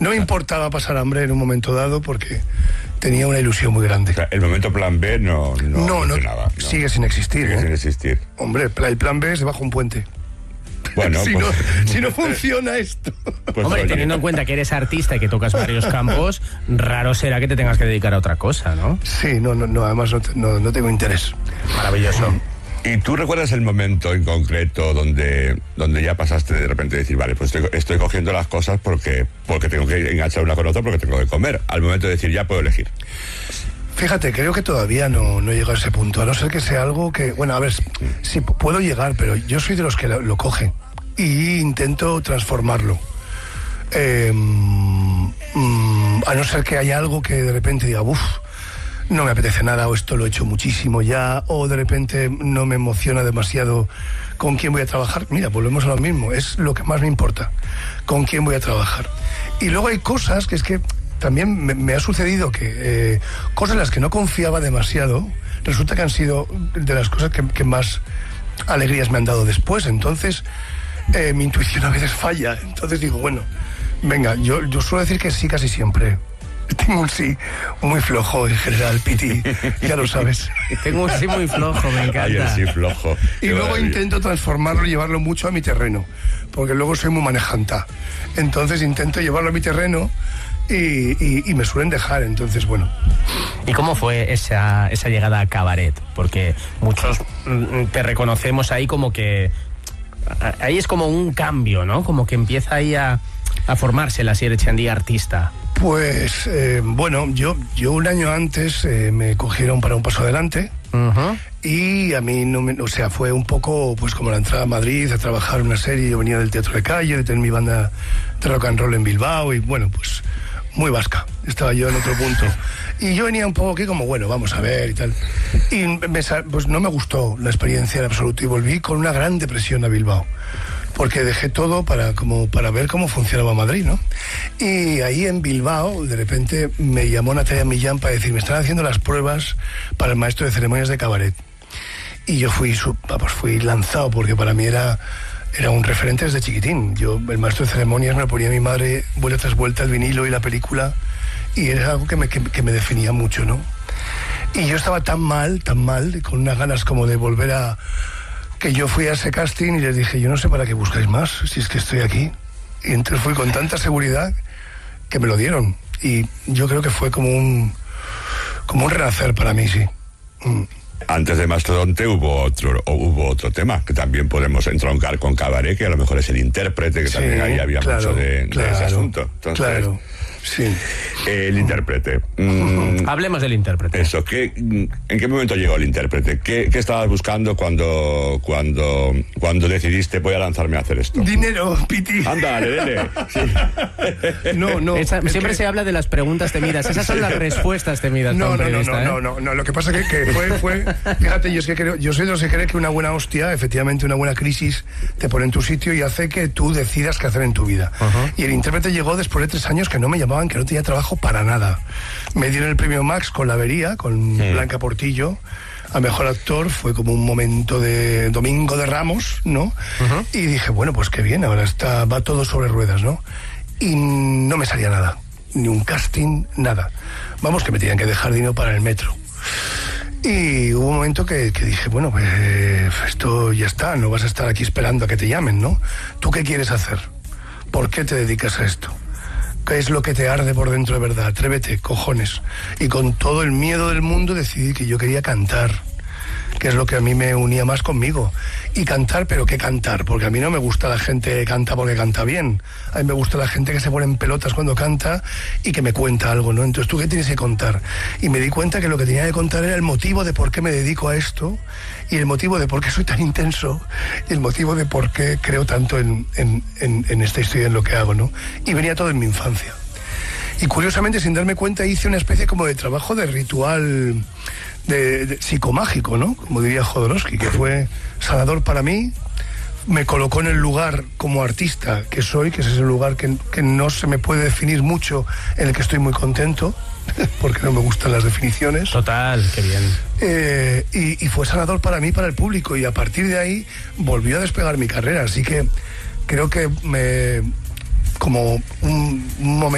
No me importaba pasar hambre en un momento dado porque tenía una ilusión muy grande. O sea, el momento plan B no funcionaba, ¿no? Sigue sin existir. Sigue sin existir. Hombre, el plan B es debajo un puente. Bueno, si no funciona esto. Pues hombre, teniendo en cuenta que eres artista y que tocas varios campos, raro será que te tengas que dedicar a otra cosa, ¿no? Sí, no, además no tengo interés. Maravilloso. ¿Y tú recuerdas el momento en concreto donde ya pasaste de repente a decir, vale, pues estoy cogiendo las cosas porque tengo que enganchar una con otra porque tengo que comer? Al momento de decir, ya puedo elegir. Fíjate, creo que todavía no he llegado a ese punto, a no ser que sea algo que... Bueno, a ver, sí, puedo llegar, pero yo soy de los que lo cogen y intento transformarlo. A no ser que haya algo que de repente diga, uff, no me apetece nada, o esto lo he hecho muchísimo ya, o de repente no me emociona demasiado con quién voy a trabajar. Mira, volvemos a lo mismo, es lo que más me importa, con quién voy a trabajar. Y luego hay cosas que es que también me ha sucedido que cosas en las que no confiaba demasiado, resulta que han sido de las cosas que más alegrías me han dado después. Entonces, mi intuición a veces falla. Entonces digo, bueno, venga, yo suelo decir que sí casi siempre. Tengo un sí muy flojo en general, Piti, ya lo sabes. Tengo un sí muy flojo, me encanta. Ay, el sí flojo. Y luego intento transformarlo y llevarlo mucho a mi terreno, porque luego soy muy manejanta. Entonces intento llevarlo a mi terreno y me suelen dejar, entonces bueno. ¿Y cómo fue esa llegada a Cabaret? Porque muchos te reconocemos ahí como que... Ahí es como un cambio, ¿no? Como que empieza ahí a formarse la Asier Echandía artista. Pues, bueno, yo un año antes me cogieron para Un Paso Adelante. Uh-huh. Y a mí, o sea, fue un poco pues como la entrada a Madrid a trabajar una serie. Yo venía del teatro de calle, de tener mi banda de rock and roll en Bilbao y bueno, pues muy vasca. Estaba yo en otro punto. Y yo venía un poco aquí como, bueno, vamos a ver y tal. Y pues no me gustó la experiencia en absoluto y volví con una gran depresión a Bilbao. Porque dejé todo para ver cómo funcionaba Madrid, ¿no? Y ahí en Bilbao, de repente, me llamó Natalia Millán para decir, me están haciendo las pruebas para el maestro de ceremonias de Cabaret. Y yo fui lanzado, porque para mí era un referente desde chiquitín. El maestro de ceremonias me lo ponía mi madre vuelta tras vuelta, el vinilo y la película, y era algo que me definía mucho, ¿no? Y yo estaba tan mal, con unas ganas como de volver a... que yo fui a ese casting y les dije, yo no sé para qué buscáis más, si es que estoy aquí. Y entonces fui con tanta seguridad que me lo dieron. Y yo creo que fue como un renacer para mí, sí. Antes de Mastodonte hubo otro tema que también podemos entroncar con Cabaret, que a lo mejor es el intérprete, que sí, también ahí había mucho de ese asunto. Entonces, claro, sí. El intérprete. Hablemos del intérprete. Eso, ¿en qué momento llegó el intérprete? ¿Qué estabas buscando cuando decidiste voy a lanzarme a hacer esto? Dinero, Piti. Anda, dale. Sí. No. Siempre se habla de las preguntas temidas. Esas son las respuestas temidas. No. Lo que pasa que fue... Fíjate, yo soy de los que cree que una buena hostia, efectivamente una buena crisis, te pone en tu sitio y hace que tú decidas qué hacer en tu vida. Uh-huh. Y el intérprete llegó después de 3 años que no me llamaban, que no tenía trabajo para nada. Me dieron el premio Max con La Avería, con Blanca Portillo, a mejor actor. Fue como un momento de Domingo de Ramos, ¿no? Uh-huh. Y dije, bueno, pues qué bien, ahora va todo sobre ruedas, ¿no? Y no me salía nada, ni un casting, nada. Vamos, que me tenían que dejar dinero para el metro. Y hubo un momento que dije, bueno, pues esto ya está, no vas a estar aquí esperando a que te llamen, ¿no? ¿Tú qué quieres hacer? ¿Por qué te dedicas a esto? ¿Qué es lo que te arde por dentro de verdad? Atrévete, cojones. Y con todo el miedo del mundo decidí que yo quería cantar, que es lo que a mí me unía más conmigo. Y cantar, pero ¿qué cantar? Porque a mí no me gusta la gente que canta porque canta bien. A mí me gusta la gente que se pone en pelotas cuando canta y que me cuenta algo, ¿no? Entonces, ¿tú qué tienes que contar? Y me di cuenta que lo que tenía que contar era el motivo de por qué me dedico a esto, y el motivo de por qué soy tan intenso, y el motivo de por qué creo tanto en esta historia, en lo que hago, ¿no? Y venía todo en mi infancia. Y curiosamente, sin darme cuenta, hice una especie como de trabajo de ritual... de psicomágico, ¿no? Como diría Jodorowsky, que fue sanador para mí. Me colocó en el lugar como artista que soy, que es ese lugar que no se me puede definir mucho, en el que estoy muy contento, porque no me gustan las definiciones. Total, qué bien. Y fue sanador para mí, para el público, y a partir de ahí volvió a despegar mi carrera. Así que creo que como un momento